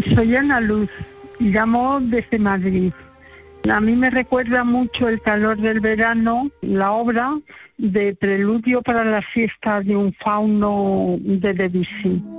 Soy Ana Luz y llamo desde Madrid. A mí me recuerda mucho el calor del verano, la obra de Preludio para la siesta de un fauno de Debussy.